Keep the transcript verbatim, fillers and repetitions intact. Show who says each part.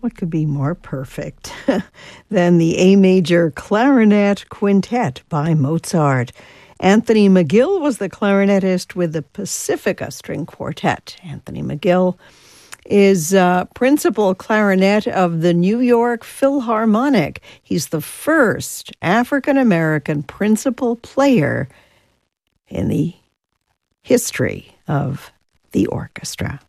Speaker 1: What could be more perfect than the A Major Clarinet Quintet by Mozart? Anthony McGill was the clarinetist with the Pacifica String Quartet. Anthony McGill is uh, principal clarinet of the New York Philharmonic. He's the first African-American principal player in the history of the orchestra.